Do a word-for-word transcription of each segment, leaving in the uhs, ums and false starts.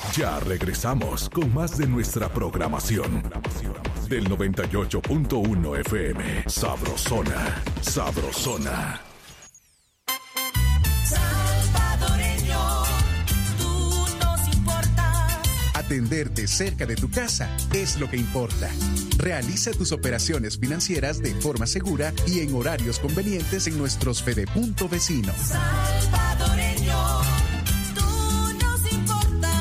Ya regresamos con más de nuestra programación. Del noventa y ocho punto uno F M. Sabrosona, sabrosona. Salvadoreño, tú nos importas. Atenderte cerca de tu casa es lo que importa. Realiza tus operaciones financieras de forma segura y en horarios convenientes en nuestros Fedepunto vecinos. Salvadoreño, tú nos importas.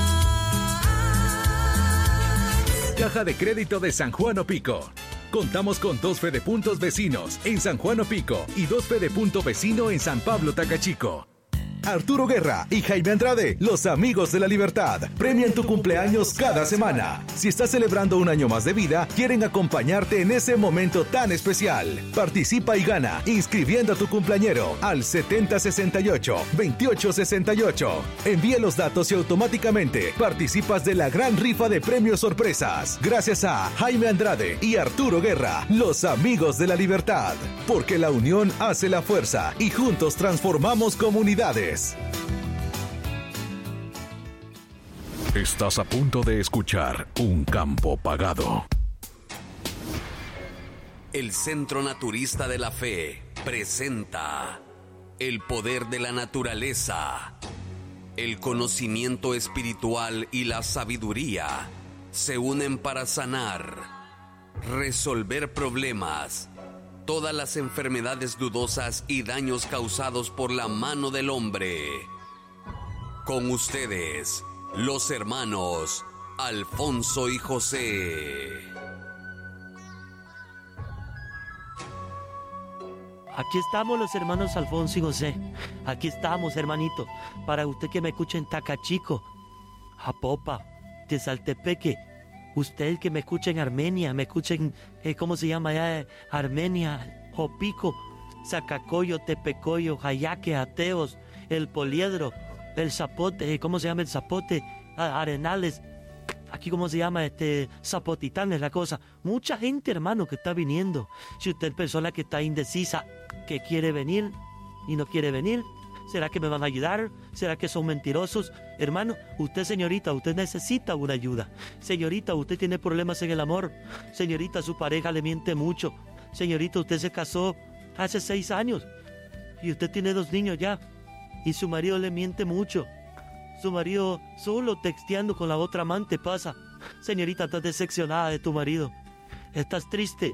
Caja de Crédito de San Juan Opico. Contamos con dos Fedepuntos vecinos en San Juan Opico y dos Fedepunto vecino en San Pablo Tacachico. Arturo Guerra y Jaime Andrade, los amigos de la libertad, premian tu cumpleaños cada semana. Si estás celebrando un año más de vida, quieren acompañarte en ese momento tan especial. Participa y gana inscribiendo a tu cumpleañero al setenta sesenta y ocho, veintiocho sesenta y ocho. Envíe los datos y automáticamente participas de la gran rifa de premios sorpresas. Gracias a Jaime Andrade y Arturo Guerra, los amigos de la libertad. Porque la unión hace la fuerza y juntos transformamos comunidades. Estás a punto de escuchar Un Campo Pagado. El Centro Naturista de la Fe presenta el poder de la naturaleza. El conocimiento espiritual y la sabiduría se unen para sanar, resolver problemas, todas las enfermedades dudosas y daños causados por la mano del hombre. Con ustedes, los hermanos Alfonso y José. Aquí estamos los hermanos Alfonso y José. Aquí estamos, hermanito, para usted que me escucha en Tacachico, Japopa, Tezaltepeque. Usted que me escucha en Armenia, me escucha en, eh, ¿cómo se llama allá? Armenia, Jopico, Zacacoyo, Tepecoyo, Jayaque, Ateos, El Poliedro, El Zapote, eh, ¿cómo se llama el Zapote? Ah, Arenales, aquí ¿cómo se llama? Este, Zapotitán es la cosa. Mucha gente, hermano, que está viniendo. Si usted es persona que está indecisa, que quiere venir y no quiere venir, ¿será que me van a ayudar? ¿Será que son mentirosos? Hermano, usted, señorita, usted necesita una ayuda. Señorita, usted tiene problemas en el amor. Señorita, su pareja le miente mucho. Señorita, usted se casó hace seis años y usted tiene dos niños ya y su marido le miente mucho. Su marido solo texteando con la otra amante pasa. Señorita, estás decepcionada de tu marido. Estás triste.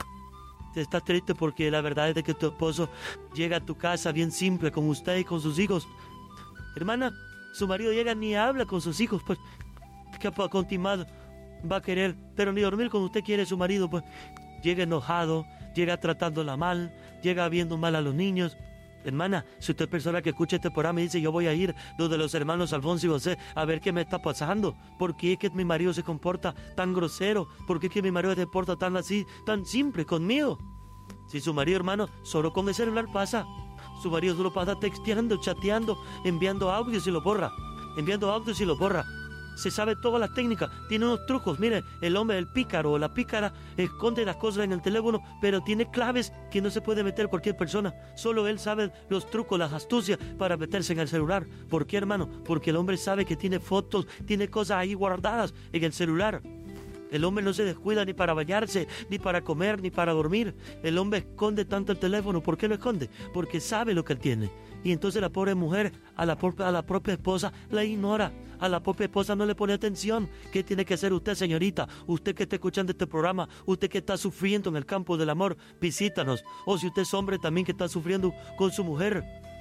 Estás triste porque la verdad es de que tu esposo llega a tu casa bien simple con usted y con sus hijos. Hermana, su marido llega ni habla con sus hijos, pues, ¿qué continuado va a querer? Pero ni dormir con usted quiere su marido, pues. Llega enojado, llega tratándola mal, llega viendo mal a los niños. Hermana, si usted es persona que escucha este programa y dice, yo voy a ir donde los hermanos Alfonso y José a ver qué me está pasando. ¿Por qué es que mi marido se comporta tan grosero? ¿Por qué es que mi marido se comporta tan así, tan simple conmigo? Si su marido, hermano, solo con el celular pasa. Su marido solo pasa texteando, chateando, enviando audios y lo borra. Enviando audios y lo borra. Se sabe todas las técnicas, tiene unos trucos. Mire, el hombre, el pícaro o la pícara esconde las cosas en el teléfono, pero tiene claves que no se puede meter cualquier persona. Solo él sabe los trucos, las astucias para meterse en el celular. ¿Por qué, hermano? Porque el hombre sabe que tiene fotos, tiene cosas ahí guardadas en el celular. El hombre no se descuida ni para bañarse, ni para comer, ni para dormir. El hombre esconde tanto el teléfono. ¿Por qué lo esconde? Porque sabe lo que él tiene. Y entonces la pobre mujer, a la, propia, a la propia esposa, la ignora. A la propia esposa no le pone atención. ¿Qué tiene que hacer usted, señorita? Usted que está escuchando este programa, usted que está sufriendo en el campo del amor, visítanos. O si usted es hombre también que está sufriendo con su mujer.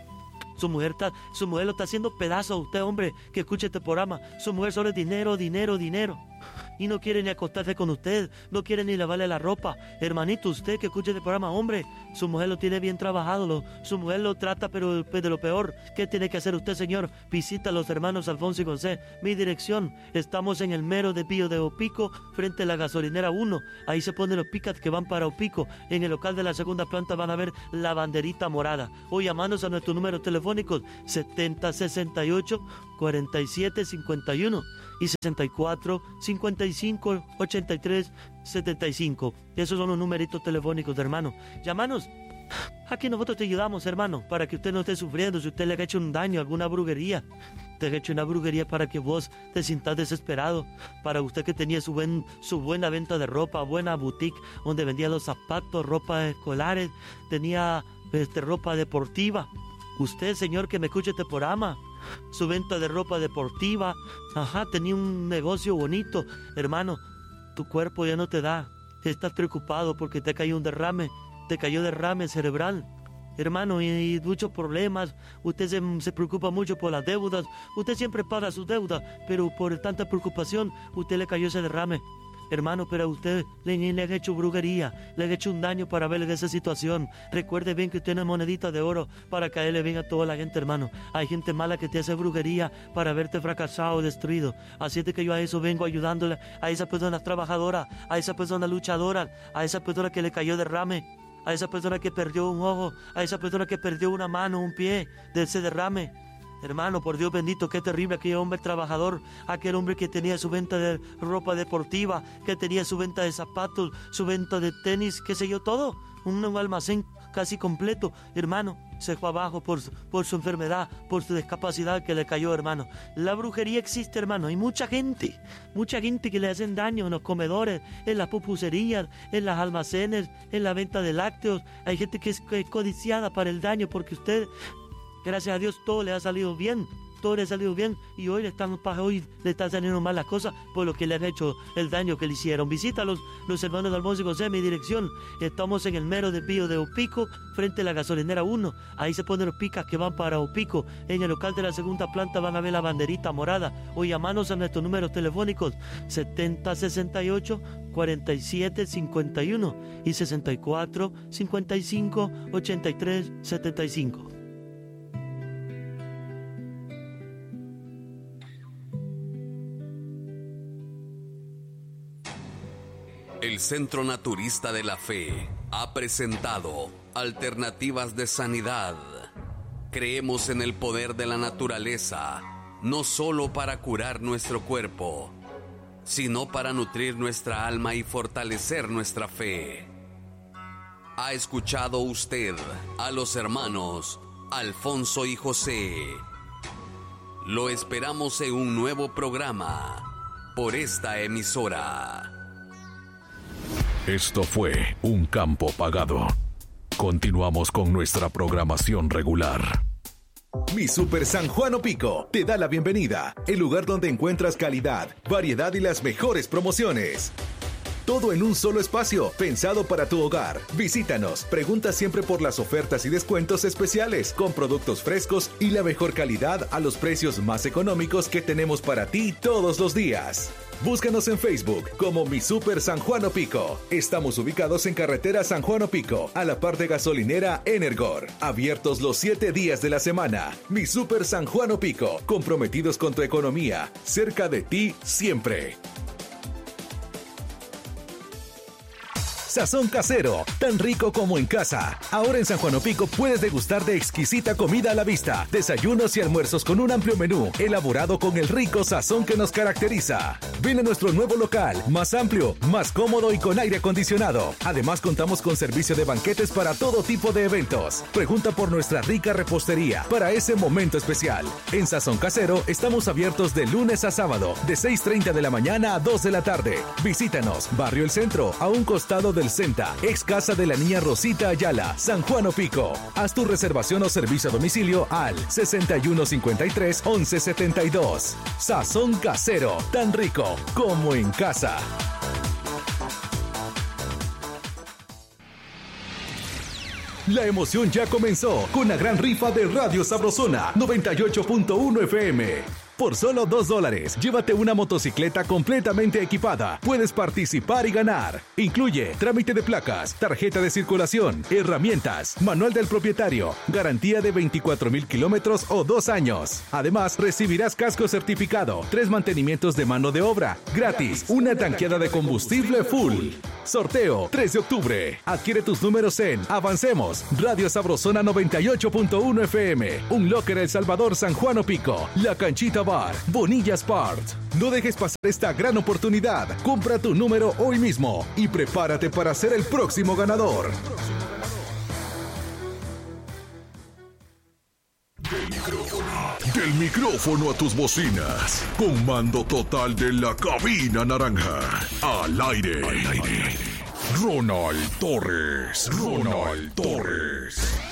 Su mujer, está, su mujer lo está haciendo pedazo a usted, hombre, que escuche este programa. Su mujer solo es dinero, dinero, dinero. Y no quiere ni acostarse con usted, no quiere ni lavarle la ropa. Hermanito, usted que escuche este programa, hombre, su mujer lo tiene bien trabajado, lo, su mujer lo trata pero de lo peor. ¿Qué tiene que hacer usted, señor? Visita a los hermanos Alfonso y José. Mi dirección, estamos en el mero de Pío de Opico, frente a la gasolinera uno. Ahí se ponen los pickups que van para Opico. En el local de la segunda planta van a ver la banderita morada. O llamarnos a nuestros números telefónicos setenta sesenta y ocho cuarenta y siete cincuenta y uno y sesenta y cuatro cincuenta y cinco ochenta y tres setenta y cinco. Esos son los numeritos telefónicos, de hermano. Llámanos Aquí nosotros te ayudamos, hermano, para que usted no esté sufriendo. Si usted le ha hecho un daño, alguna brujería, te ha hecho una brujería para que vos te sientas desesperado. Para usted que tenía su, buen, su buena venta de ropa, buena boutique, donde vendía los zapatos, ropa escolares, tenía este, ropa deportiva. Usted, señor, que me escucha este programa, su venta de ropa deportiva, ajá, tenía un negocio bonito. Hermano, tu cuerpo ya no te da. Estás preocupado porque te cayó un derrame. Te cayó derrame cerebral, hermano, y, y muchos problemas. Usted se, se preocupa mucho por las deudas. Usted siempre paga sus deudas, pero por tanta preocupación, usted le cayó ese derrame. Hermano, pero a usted le, le han hecho brujería, le han hecho un daño para verle de esa situación. Recuerde bien que usted no es monedita de oro para caerle bien a toda la gente, hermano. Hay gente mala que te hace brujería para verte fracasado, destruido. Así es de que yo a eso vengo ayudándole a esa persona trabajadora, a esa persona luchadora, a esa persona que le cayó derrame, a esa persona que perdió un ojo, a esa persona que perdió una mano, un pie de ese derrame. Hermano, por Dios bendito, qué terrible aquel hombre trabajador, aquel hombre que tenía su venta de ropa deportiva, que tenía su venta de zapatos, su venta de tenis, qué sé yo, todo. Un almacén casi completo, hermano, se fue abajo por, por su enfermedad, por su discapacidad que le cayó, hermano. La brujería existe, hermano. Hay mucha gente, mucha gente que le hacen daño en los comedores, en las pupuserías, en los almacenes, en la venta de lácteos. Hay gente que es codiciada para el daño porque usted, gracias a Dios, todo le ha salido bien. Todo le ha salido bien y hoy le están, hoy le están saliendo mal las cosas por lo que le han hecho el daño que le hicieron. Visítalos, los hermanos de Alfonso y José, mi dirección. Estamos en el mero desvío de Opico, frente a la gasolinera uno. Ahí se ponen los picas que van para Opico. En el local de la segunda planta van a ver la banderita morada. O llamanos a nuestros números telefónicos setenta sesenta y ocho cuarenta y siete cincuenta y uno y sesenta y cuatro cincuenta y cinco ochenta y tres setenta y cinco. El Centro Naturista de la Fe ha presentado alternativas de sanidad. Creemos en el poder de la naturaleza, no solo para curar nuestro cuerpo, sino para nutrir nuestra alma y fortalecer nuestra fe. ¿Ha escuchado usted a los hermanos Alfonso y José? Lo esperamos en un nuevo programa por esta emisora. Esto fue Un Campo Pagado. Continuamos con nuestra programación regular. Mi Super San Juan Opico te da la bienvenida, el lugar donde encuentras calidad, variedad y las mejores promociones. Todo en un solo espacio, pensado para tu hogar. Visítanos, pregunta siempre por las ofertas y descuentos especiales, con productos frescos y la mejor calidad a los precios más económicos que tenemos para ti todos los días. Búscanos en Facebook como Mi Super San Juan Opico. Estamos ubicados en carretera San Juan Opico, a la par de gasolinera Energor. Abiertos los siete días de la semana. Mi Super San Juan Opico, comprometidos con tu economía, cerca de ti siempre. Sazón casero, tan rico como en casa. Ahora en San Juan Opico puedes degustar de exquisita comida a la vista, desayunos y almuerzos con un amplio menú, elaborado con el rico sazón que nos caracteriza. Ven a nuestro nuevo local, más amplio, más cómodo y con aire acondicionado. Además contamos con servicio de banquetes para todo tipo de eventos. Pregunta por nuestra rica repostería para ese momento especial. En Sazón Casero estamos abiertos de lunes a sábado, de seis treinta de la mañana a dos de la tarde. Visítanos, Barrio El Centro, a un costado del Senta, ex casa de la niña Rosita Ayala, San Juan Opico. Haz tu reservación o servicio a domicilio al sesenta y uno cincuenta y tres once setenta y dos. Sazón Casero, tan rico como en casa. La emoción ya comenzó con la gran rifa de Radio Sabrosona noventa y ocho punto uno F M. Por solo dos dólares, llévate una motocicleta completamente equipada. Puedes participar y ganar. Incluye trámite de placas, tarjeta de circulación, herramientas, manual del propietario, garantía de veinticuatro mil kilómetros o dos años. Además, recibirás casco certificado, tres mantenimientos de mano de obra, gratis, una tanqueada de combustible full. Sorteo tres de octubre. Adquiere tus números en Avancemos, Radio Sabrosona noventa y ocho punto uno F M, Un Locker El Salvador San Juan Opico, La Canchita Bar, Bonillas Part. No dejes pasar esta gran oportunidad. Compra tu número hoy mismo y prepárate para ser el próximo ganador. el micrófono a tus bocinas. Con mando total de la cabina naranja. Al aire. Al aire. Ronald Torres. Ronald Torres.